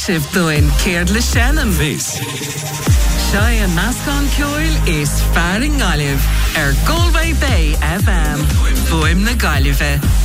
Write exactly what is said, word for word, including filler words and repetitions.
sibh doin céard le Shannon. This. Shai an nascán ceoil is fearing Galibh ar Galway Bay F M. Buim na Galibhe.